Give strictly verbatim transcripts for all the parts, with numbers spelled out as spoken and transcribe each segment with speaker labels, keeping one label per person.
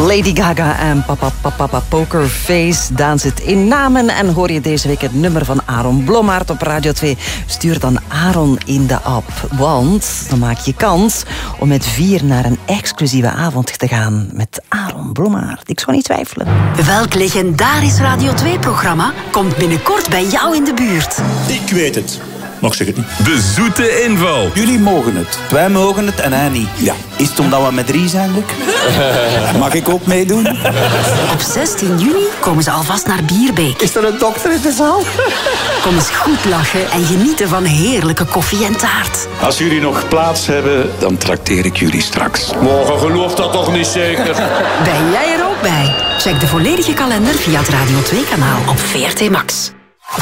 Speaker 1: Lady Gaga en Papa Papa Papa Pokerface. Daan zit in Namen en hoor je deze week het nummer van Aaron Blommaert op Radio twee. Stuur dan Aaron in de app, want dan maak je kans om met vier naar een exclusieve avond te gaan met Aaron Blommaert. Ik zou niet twijfelen.
Speaker 2: Welk legendarisch Radio twee-programma komt binnenkort bij jou in de buurt?
Speaker 3: Ik weet het. Nog zeg het niet.
Speaker 4: De zoete inval.
Speaker 3: Jullie mogen het. Wij mogen het en hij niet. Ja. Is het omdat we met drie zijn, Luc? Mag ik ook meedoen?
Speaker 2: Op zestien juni komen ze alvast naar Bierbeek.
Speaker 3: Is er een dokter in de zaal?
Speaker 2: Kom eens goed lachen en genieten van heerlijke koffie en taart.
Speaker 5: Als jullie nog plaats hebben, dan trakteer ik jullie straks.
Speaker 6: Morgen gelooft dat toch niet zeker?
Speaker 2: Ben jij er ook bij? Check de volledige kalender via het Radio twee-kanaal op V R T Max.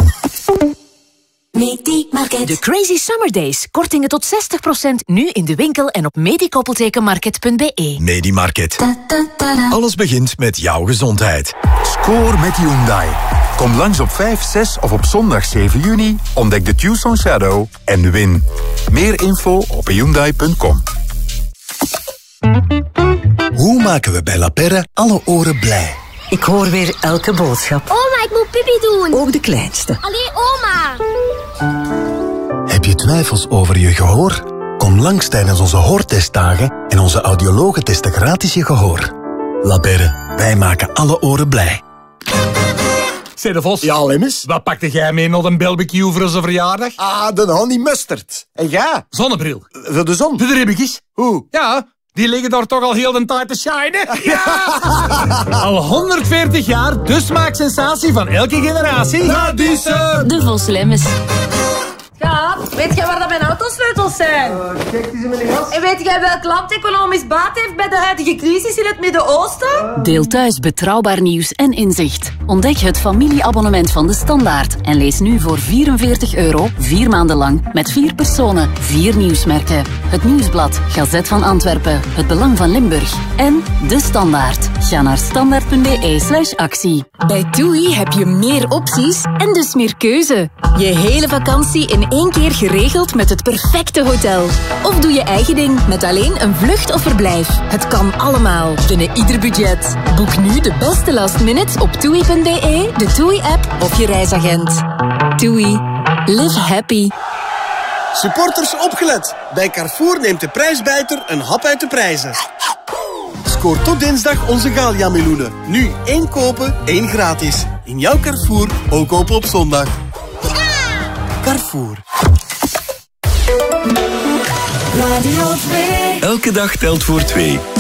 Speaker 7: Medimarket. De Crazy Summer Days. Kortingen tot zestig procent nu in de winkel en op medikoppeltekenmarket punt b e.
Speaker 8: Medimarket. Alles begint met jouw gezondheid. Score met Hyundai. Kom langs op vijf, zes of op zondag zeven juni. Ontdek de Tucson Shadow en win. Meer info op hyundai punt com. Hoe maken we bij La Perre alle oren blij?
Speaker 2: Ik hoor weer elke boodschap.
Speaker 9: Oma, ik moet pipi doen.
Speaker 2: Ook de kleinste.
Speaker 9: Allee, oma.
Speaker 8: Heb je twijfels over je gehoor? Kom langs tijdens onze hoortestdagen en onze audiologen testen gratis je gehoor. La Perre, wij maken alle oren blij.
Speaker 10: Zeg de Vos.
Speaker 11: Ja, Lemmes?
Speaker 10: Wat pakte jij mee naar een barbecue voor onze verjaardag?
Speaker 11: Ah, de honey mustard. En ja?
Speaker 10: Zonnebril.
Speaker 11: Voor de zon?
Speaker 10: Voor de ribbekjes.
Speaker 11: Hoe?
Speaker 10: Ja, die liggen daar toch al heel de tijd te shinen. Ja! Al honderdveertig jaar, de smaaksensatie van elke generatie. Radisson.
Speaker 7: De Vos Lemmes.
Speaker 12: Schat, weet jij waar dat mijn autosleutels zijn?
Speaker 11: Uh, kijk, die zijn in de gas.
Speaker 12: En weet jij welk land economisch baat heeft bij de huidige crisis in het Midden-Oosten?
Speaker 7: Deel thuis betrouwbaar nieuws en inzicht. Ontdek het familieabonnement van De Standaard. En lees nu voor vierenveertig euro, vier maanden lang, met vier personen, vier nieuwsmerken. Het Nieuwsblad, Gazet van Antwerpen, Het Belang van Limburg en De Standaard. Ga naar standaard punt b e slash actie.
Speaker 13: Bij TUI heb je meer opties en dus meer keuze. Je hele vakantie in één keer geregeld met het perfecte hotel. Of doe je eigen ding met alleen een vlucht of verblijf. Het kan allemaal, binnen ieder budget. Boek nu de beste last minute op toei punt b e, de TUI-app of je reisagent. TUI. Live happy.
Speaker 14: Supporters opgelet. Bij Carrefour neemt de prijsbijter een hap uit de prijzen. Scoor tot dinsdag onze Gallia-meloenen. Nu één kopen, één gratis. In jouw Carrefour, ook open op zondag. Carrefour.
Speaker 4: Elke dag telt voor twee.